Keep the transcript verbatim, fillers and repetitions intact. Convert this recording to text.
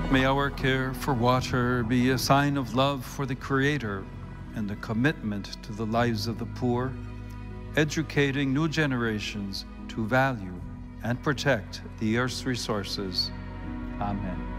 May our care for water be a sign of love for the Creator and a commitment to the lives of the poor, educating new generations to value and protect the Earth's resources. Amen.